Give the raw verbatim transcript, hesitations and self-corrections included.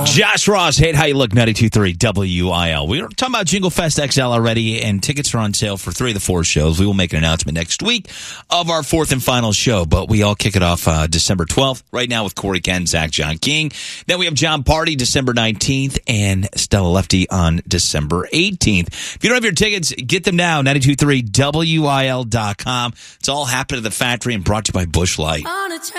Josh Ross, hey, how you look, ninety-two point three W I L. We were talking about Jingle Fest X L already, and tickets are on sale for three of the four shows. We will make an announcement next week of our fourth and final show, but we all kick it off uh, December twelfth, right now with Corey Ken, Zach, John King. Then we have John Party December nineteenth, and Stella Lefty on December eighteenth. If you don't have your tickets, get them now, ninety-two point three W I L dot com. It's all happened at the factory and brought to you by Busch Light.